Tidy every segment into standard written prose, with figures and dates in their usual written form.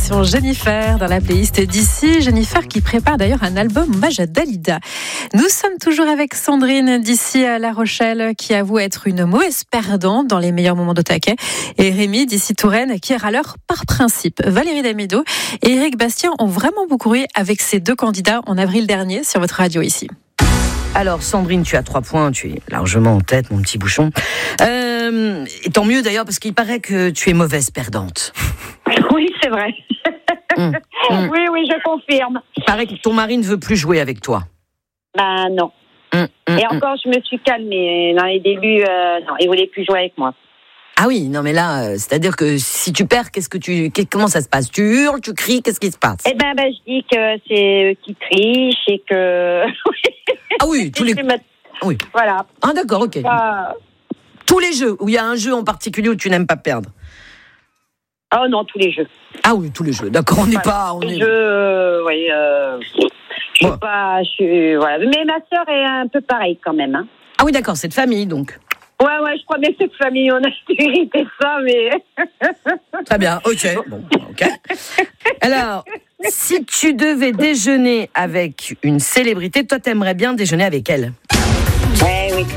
sélection Jennifer dans la playlist d'ici. Jennifer qui prépare d'ailleurs un album hommage à Dalida. Nous sommes toujours avec Sandrine d'ici à La Rochelle qui avoue être une mauvaise perdante dans les meilleurs moments de taquet. Et Rémi d'ici Touraine qui est râleur par principe. Valérie Damido et Éric Bastien ont vraiment beaucoup ri avec ces deux candidats en avril dernier sur votre radio ici. Alors Sandrine, tu as 3 points, tu es largement en tête, mon petit bouchon. Et tant mieux d'ailleurs, parce qu'il paraît que tu es mauvaise perdante. Oui, c'est vrai. Oui, je confirme. Il paraît que ton mari ne veut plus jouer avec toi. Ben non. Et encore, je me suis calmée. Dans les débuts, non, il voulait plus jouer avec moi. Ah oui, non mais là, c'est-à-dire que si tu perds, comment ça se passe? Tu hurles, tu cries, qu'est-ce qui se passe? Eh ben, je dis que c'est eux qui trichent et que... Ah oui, tous les... Oui. Voilà. Ah d'accord, ok. Tous les jeux, où il y a un jeu en particulier où tu n'aimes pas perdre? Oh non, tous les jeux. Ah oui, tous les jeux, d'accord, on n'est pas... Les jeux, oui, je suis pas... voilà. Mais ma sœur est un peu pareille quand même. Hein. Ah oui, d'accord, c'est de famille donc. Ouais, je crois bien que cette famille, on a hérité ça, mais... Très bien, ok. Bon, ok. Alors, si tu devais déjeuner avec une célébrité, toi, t'aimerais bien déjeuner avec elle? Oui.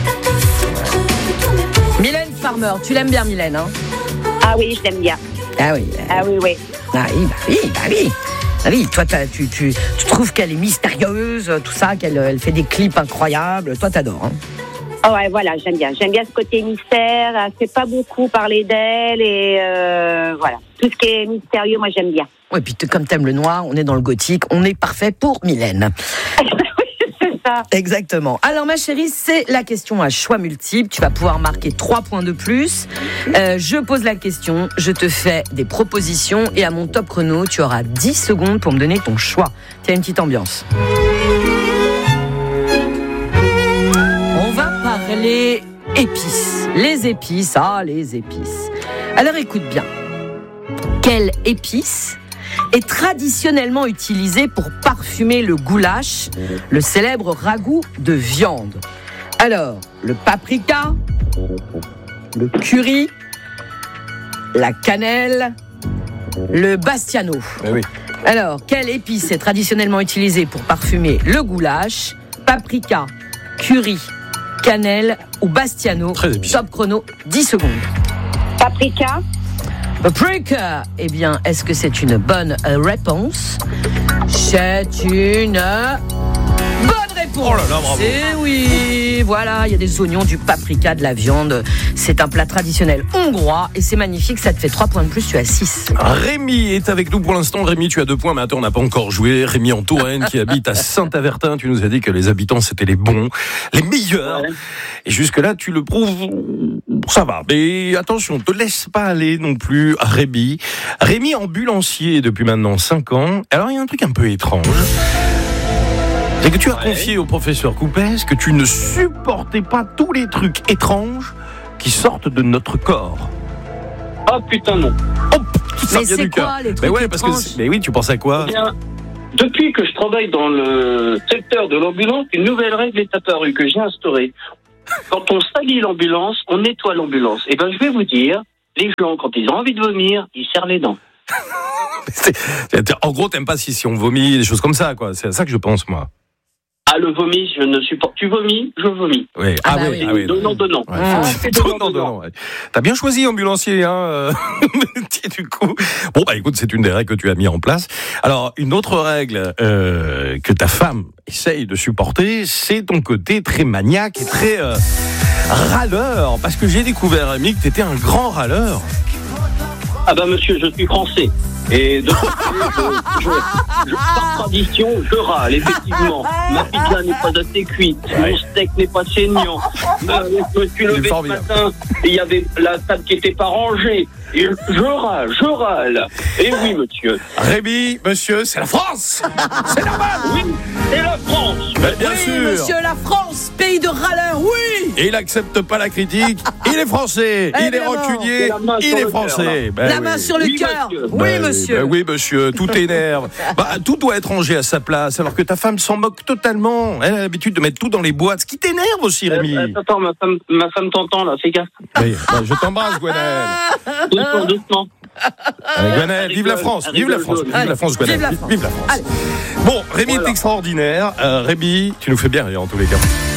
Mylène Farmer, tu l'aimes bien, Mylène, hein? Ah oui, je l'aime bien. Ah oui. Ah oui. Ah oui. Ah oui, toi, tu trouves qu'elle est mystérieuse, tout ça, qu'elle fait des clips incroyables. Toi, t'adores, hein? Oh ouais, voilà, j'aime bien. J'aime bien ce côté mystère. Elle fait pas beaucoup parler d'elle et voilà. Tout ce qui est mystérieux, moi, j'aime bien. Ouais, puis comme t'aimes le noir, on est dans le gothique, on est parfait pour Mylène. Oui, c'est ça. Exactement. Alors, ma chérie, c'est la question à choix multiple. Tu vas pouvoir marquer 3 points de plus. Je pose la question, je te fais des propositions et à mon top chrono, tu auras 10 secondes pour me donner ton choix. Tiens, une petite ambiance. Les épices. Les épices. Alors écoute bien. Quelle épice est traditionnellement utilisée pour parfumer le goulash, le célèbre ragoût de viande? Alors, le paprika, le curry, la cannelle, le bastiano. Oui. Alors, quelle épice est traditionnellement utilisée pour parfumer le goulash, paprika, curry, cannelle ou bastiano? Top chrono, 10 secondes. Paprika. Eh bien, est-ce que c'est une bonne réponse? C'est une bonne réponse. Oh là là, bravo. Et oui, voilà, il y a des oignons, du paprika, de la viande. C'est un plat traditionnel hongrois et c'est magnifique, ça te fait 3 points de plus, tu as 6. Rémi est avec nous pour l'instant. Rémi, tu as 2 points, mais attends, on n'a pas encore joué. Rémi en Touraine qui habite à Saint-Avertin. Tu nous as dit que les habitants, c'était les bons, les meilleurs. Ouais. Et jusque-là, tu le prouves, ça va. Mais attention, te laisse pas aller non plus, Rémi. Rémi, ambulancier depuis maintenant 5 ans. Alors, il y a un truc un peu étrange. C'est que tu as confié au professeur Coupès que tu ne supportais pas tous les trucs étranges qui sortent de notre corps. Oh putain non. Oh, ça mais vient c'est du cœur. Quoi les trucs étranges? Mais oui, tu penses à quoi? Eh bien, depuis que je travaille dans le secteur de l'ambulance, une nouvelle règle est apparue que j'ai instaurée. Quand on salit l'ambulance, on nettoie l'ambulance. Et ben je vais vous dire, les gens, quand ils ont envie de vomir, ils serrent les dents. En gros, t'aimes pas si on vomit, des choses comme ça, quoi. C'est à ça que je pense, moi. Ah, le vomi, je ne supporte. Tu vomis, je vomis. Oui. Oui. Donnant. Ouais. Donnant. Ouais. T'as bien choisi, ambulancier, hein. Du coup. Bon, écoute, c'est une des règles que tu as mis en place. Alors, une autre règle que ta femme essaye de supporter, c'est ton côté très maniaque et très râleur. Parce que j'ai découvert, Rémi, que t'étais un grand râleur. Ah monsieur, je suis français. Et de par tradition, je râle, effectivement. Ma pizza n'est pas assez cuite, mon steak n'est pas saignant. Je me suis levé ce matin, il y avait la table qui n'était pas rangée. Et je râle. Et oui, monsieur. Rémi, monsieur, c'est la France. C'est normal. Oui, c'est la France. Bien oui, sûr. monsieur, la France, pays de râleurs, oui. Et il n'accepte pas la critique. Il est français. Il est rancunier. Il est français. La main sur le cœur. Oui, monsieur. Oui, monsieur. Tout énerve. Tout doit être rangé à sa place. Alors que ta femme s'en moque totalement. Elle a l'habitude de mettre tout dans les boîtes. Ce qui t'énerve aussi, Rémi. Attends, ma femme t'entend là. Fais gaffe. Oui, je t'embrasse, Gwenaëlle. Doucement. Gwenaël, vive la France, vive la France, vive la France, Gwenaël, vive la France. Allez. Bon, Rémi est extraordinaire. Rémi, tu nous fais bien rire en tous les cas.